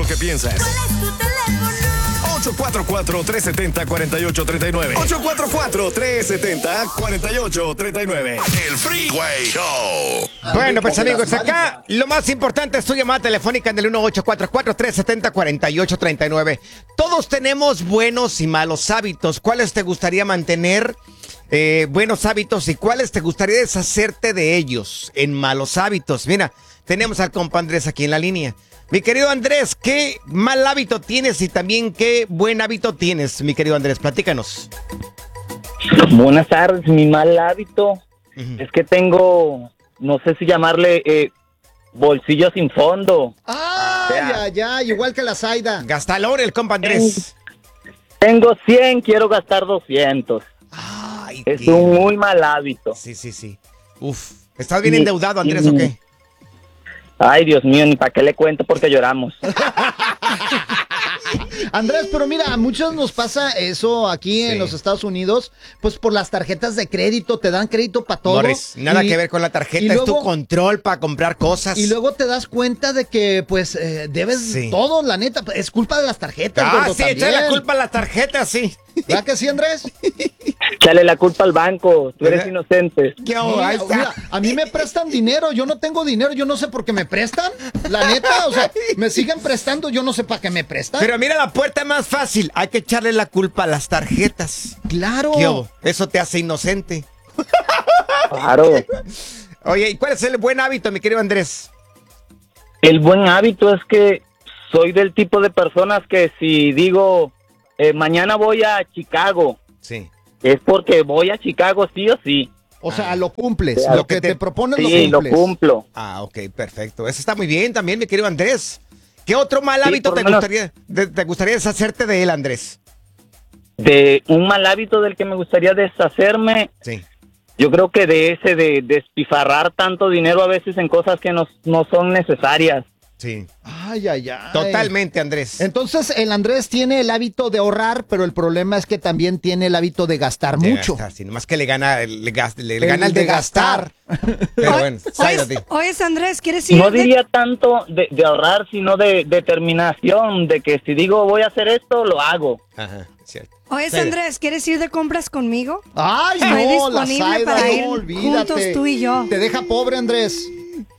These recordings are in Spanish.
lo que piensas. ¿Cuál es tu teléfono? 844-370-4839. 844-370-4839. El Freeway Show. Bueno, pues amigos, acá lo más importante es tu llamada telefónica en el 1844-370-4839. Todos tenemos buenos y malos hábitos. ¿Cuáles te gustaría mantener? Buenos hábitos, y cuáles te gustaría deshacerte de ellos en malos hábitos. Mira, tenemos al compa Andrés aquí en la línea. Mi querido Andrés, ¿qué mal hábito tienes y también qué buen hábito tienes, mi querido Andrés? Platícanos. Buenas tardes. Mi mal hábito es que tengo, no sé si llamarle bolsillo sin fondo. Ya, igual que la Zaida. Gastalón, el compa Andrés. Tengo 100, quiero gastar 200. Ay, Es un muy mal hábito. Sí. Uf, ¿estás bien endeudado, Andrés, o qué? Ay, Dios mío, ni para qué le cuento porque lloramos. Andrés, pero mira, a muchos nos pasa eso aquí en los Estados Unidos, pues por las tarjetas de crédito, te dan crédito para todo. Morris, nada que ver con la tarjeta, es tu control para comprar cosas. Y luego te das cuenta de que, pues, debes todo, la neta, es culpa de las tarjetas. Gordo, sí, echa la culpa a las tarjetas, sí. ¿Verdad que sí, Andrés? Échale la culpa al banco, tú eres inocente. Mira, a mí me prestan dinero, yo no tengo dinero, yo no sé por qué me prestan, la neta, o sea, me siguen prestando, yo no sé para qué me prestan. Pero mira, la puerta más fácil, hay que echarle la culpa a las tarjetas. Claro. Eso te hace inocente. Claro. Oye, ¿y cuál es el buen hábito, mi querido Andrés? El buen hábito es que soy del tipo de personas que si digo, mañana voy a Chicago, es porque voy a Chicago sí o sí. O sea, lo cumples, lo que te propones lo cumples. Sí, lo cumplo. Ah, ok, perfecto. Eso está muy bien también, mi querido Andrés. ¿Qué otro mal hábito te gustaría deshacerte de él, Andrés? De un mal hábito del que me gustaría deshacerme. Sí. Yo creo que de ese de despifarrar tanto dinero a veces en cosas que no son necesarias. Sí. Ay. Totalmente, Andrés. Entonces, el Andrés tiene el hábito de ahorrar, pero el problema es que también tiene el hábito de gastar mucho. Sí, nomás que le gana el de gastar. Pero bueno, Oye, Andrés, ¿quieres ir? No diría tanto de ahorrar, sino de determinación, de que si digo voy a hacer esto, lo hago. Ajá, cierto. Oye, Andrés, ¿quieres ir de compras conmigo? Ay, Estoy no, la disponible Zaida, para ir olvídate. juntos tú y yo. Te deja pobre, Andrés.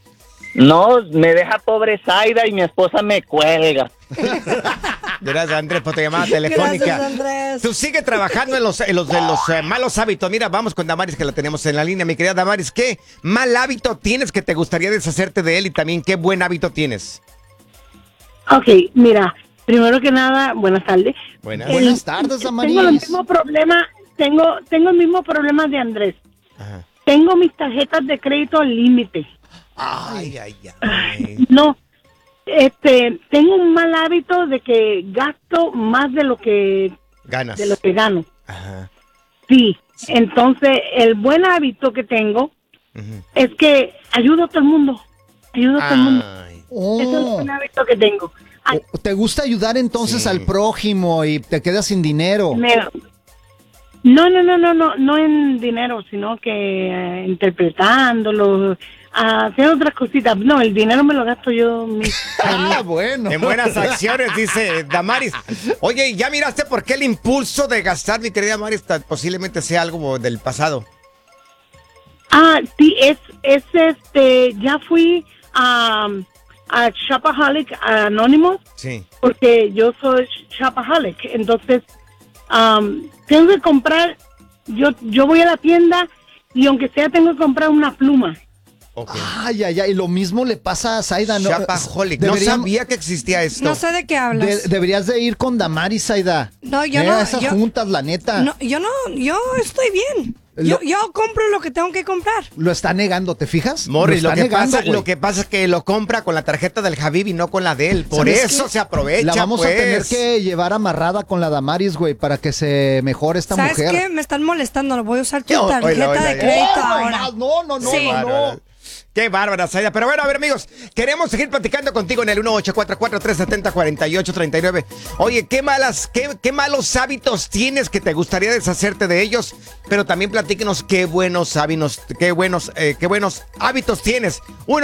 No, me deja pobre Zaida y mi esposa me cuelga. Gracias, Andrés, por tu llamada telefónica. Gracias, Andrés. Tú sigue trabajando en los malos hábitos. Mira, vamos con Damaris, que la tenemos en la línea. Mi querida Damaris, ¿qué mal hábito tienes que te gustaría deshacerte de él? Y también, ¿qué buen hábito tienes? Ok, mira, primero que nada, buenas tardes. Buenas tardes, Damaris. Tengo el mismo problema, tengo el mismo problema de Andrés. Ajá. Tengo mis tarjetas de crédito al límite. Ay. No, tengo un mal hábito de que gasto más de lo que ganas, de lo que gano. Ajá. Sí, entonces el buen hábito que tengo es que ayudo a todo el mundo. Ayudo a todo el mundo. Ese es el buen hábito que tengo. ¿Te gusta ayudar entonces al prójimo y te quedas sin dinero? No en dinero, sino que interpretándolo, hacer otras cositas. No, el dinero me lo gasto yo mismo. Bueno. En buenas acciones, dice Damaris. Oye, ¿ya miraste por qué el impulso de gastar, mi querida Damaris, posiblemente sea algo del pasado? Sí, ya fui a Shopaholic Anonymous. Sí. Porque yo soy Shopaholic, entonces tengo que comprar, yo voy a la tienda y aunque sea tengo que comprar una pluma. Okay. Ay, y lo mismo le pasa a Zaida. Shopaholic, no sabía que existía esto. No sé de qué hablas. Deberías de ir con Damaris, Zaida. No, yo no. Esas juntas, la neta. No, yo estoy bien. Yo compro lo que tengo que comprar. Lo está negando, ¿te fijas? Morris, lo que pasa es que lo compra con la tarjeta del Javib y no con la de él. Por eso se aprovecha, la vamos a tener que llevar amarrada con la Damaris, güey, para que se mejore esta mujer. ¿Sabes qué? Me están molestando. Voy a usar tu tarjeta de crédito ahora. No. Sí. No. Qué bárbara, Zaida. Pero bueno, a ver, amigos, queremos seguir platicando contigo en el 1844-370-4839. Oye, qué malos hábitos tienes que te gustaría deshacerte de ellos, pero también platíquenos qué buenos hábitos tienes.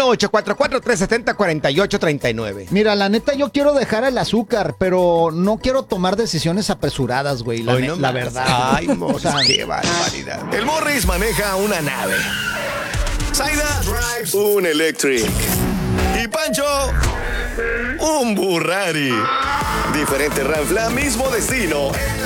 1844-370-4839. Mira, la neta, yo quiero dejar el azúcar, pero no quiero tomar decisiones apresuradas, güey. La verdad. Ay, Morris, qué barbaridad. El Morris maneja una nave. Zaida drives un Electric. Y Pancho, un Burrari. Diferente ranfla, mismo destino.